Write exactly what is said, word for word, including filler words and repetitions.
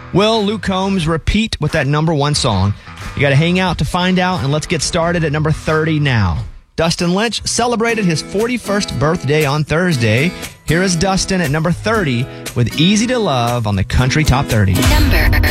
Will Luke Combs repeat with that number one song? You got to hang out to find out, and let's get started at number thirty now. Dustin Lynch celebrated his forty-first birthday on Thursday. Here is Dustin at number thirty with Easy to Love on the Country Top thirty. Number